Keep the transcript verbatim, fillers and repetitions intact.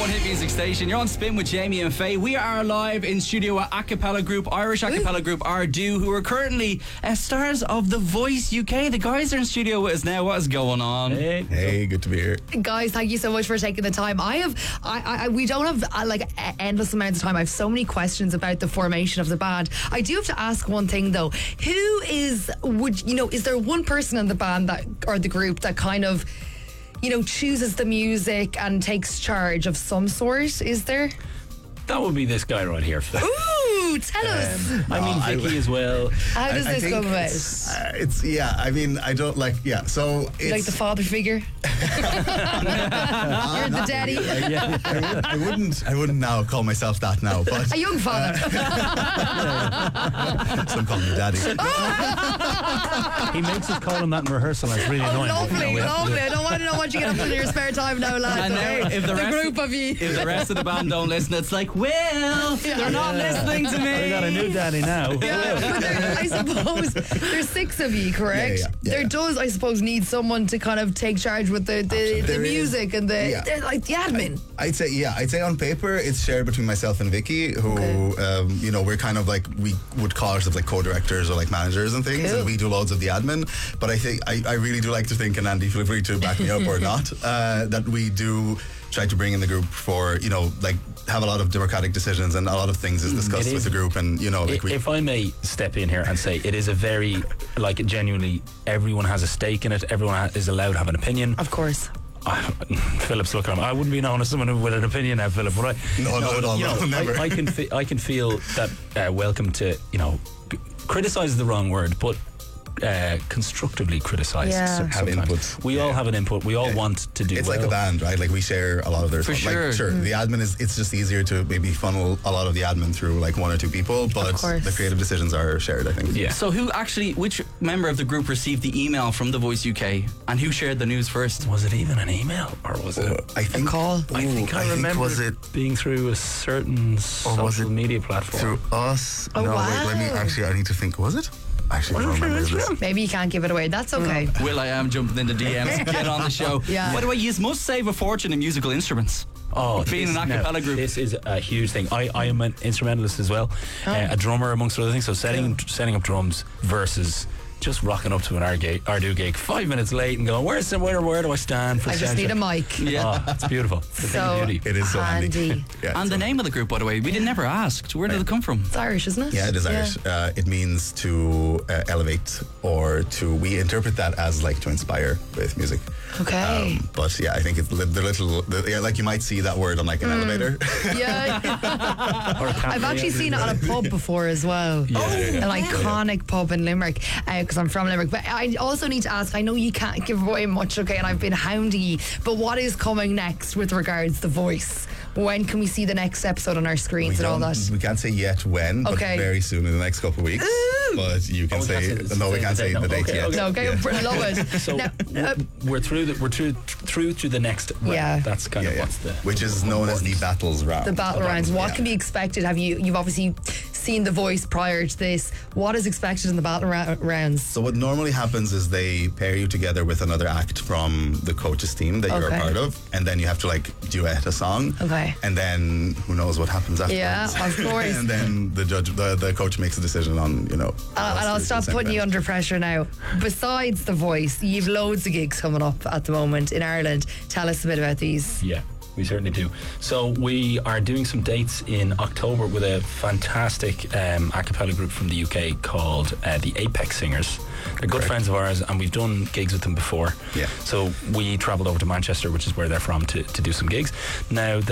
one hit music station. You're on Spin with Jamie and Faye. We are live in studio at a cappella group, Irish a cappella group Ardu, who are currently uh, stars of The Voice U K. The guys are in studio with us now. What is going on? Hey, hey, good to be here. Guys, thank you so much for taking the time. I have, I, I we don't have uh, like endless amounts of time. I have so many questions about the formation of the band. I do have to ask one thing though. Who is, would you know, is there one person in the band that, or the group that kind of, you know, chooses the music and takes charge of some sort? Is there? that would be this guy right here. Ooh, tell us. Um, I mean, I- Vicky as well. How does I- I this think come about? It's, uh, it's yeah. I mean, I don't like yeah. So it's You like the father figure? You're the daddy. Yeah. I, would, I wouldn't. I wouldn't now call myself that now, but A young father. some call me daddy. He makes us call him that in rehearsal. It's really Oh, annoying. lovely, You know, we have to do lovely. it. I don't want to know what you get up to in your spare time now, lads. And now, Okay? if the the rest- group of you. If the rest of the band don't listen, it's like, well, they're not listening to me. We got a new daddy now. Yeah, but there, I suppose there's six of you, correct? Yeah, yeah, yeah, there yeah. does, I suppose, need someone to kind of take charge with the the, the There is- music and the, yeah. the like the admin. I'd say yeah. I'd say on paper it's shared between myself and Vicky, who Okay. um, you know we're kind of like we would call ourselves like co-directors or like managers and things, Cool. and we do loads of the admin. But I think I, I really do like to think, and Andy, feel free to back me up or not, uh, that we do try to bring in the group for you know like have a lot of democratic decisions and a lot of things is discussed It with is- the group, and you know like we. If I may step in here and say, it is a very, like, genuinely, everyone has a stake in it. Everyone ha- is allowed to have an opinion. Of course. I, Philip's looking at him. I wouldn't be known as someone with an opinion now, Philip, would I? No, not at all, You no, know, never. I, I can fe- I can feel that uh, welcome to, you know, criticize is the wrong word, but uh, constructively criticize. Yeah. so- Have sometimes. input. We all have an input. We all Yeah. want to do It's well. like a band, right? Like we share a lot of their For stuff. sure. Like, sure, the admin is. It's just easier to maybe funnel a lot of the admin through like one or two people, but course. the creative decisions are shared. I think. Yeah. So who actually, which member of the group received the email from The Voice U K, and who shared the news first? Was it even an email, or was it? Uh, I think. call? I think I, Ooh, remember was it it being through a certain social it media platform. through us? Oh, no, wait. Let me wow. actually. I need to think. Was it? Actually, I don't remember this. Maybe you can't give it away. That's okay. Will I am jumping into D Ms. Get on the show. Yeah. By the way, you must save a fortune in musical instruments. Oh, Being this- an a no, cappella group. This is a huge thing. I, I am an instrumentalist as well, Oh. uh, a drummer amongst other things. So setting setting up drums versus just rocking up to an Ardu gig, gig five minutes late and going, where's the, where where do I stand for I just sound need a check?" mic. Yeah. Oh, it's beautiful. It's a thing So of beauty. It is so handy. handy. Yeah, And so- the name of the group, by the way, we did never asked. Where did it come from? It's Irish, isn't it? Yeah, it is Irish. Uh, it means to uh, elevate or to. We interpret that as like to inspire with music. Okay. Um, but yeah, I think it's li- the little. The, yeah, like you might see that word on like an Hmm. elevator. Yeah. Or a I've cabaret. actually seen it at a pub before as well. Yeah. Oh, An iconic pub in Limerick, because I'm from Limerick. But I also need to ask, I know you can't give away much, okay, and I've been hounding you, but what is coming next with regards to Voice? When can we see the next episode on our screens We and all don't- that? We can't say yet when, but Okay. very soon in the next couple of weeks. But you can Oh, we say, can't say the- no, we say can't the say date, the no. date Okay, yet. okay. No, okay, Yeah. love it. So Now, uh, we're through the, we're through through to the next round. Yeah. That's kind Yeah, of yeah. what's the Which is known as the battles round. the battle rounds. What yeah. can be expected? Have you? You've obviously seen The Voice prior to this. What is expected in the battle ra- rounds? So what normally happens is they pair you together with another act from the coach's team that you're Okay. a part of, and then you have to like duet a song. Okay. And then who knows what happens after? Yeah, of course. And then the judge, the, the coach makes a decision on you know. Uh, and I'll stop putting you under pressure now. Besides The Voice, you've loads of gigs coming up at the moment in Ireland. Tell us a bit about these. Yeah, we certainly do. So we are doing some dates in October with a fantastic um, a cappella group from the U K called uh, the Apex Singers. They're good Correct. friends of ours, and we've done gigs with them before. Yeah. So we travelled over to Manchester, which is where they're from, to, to do some gigs. Now,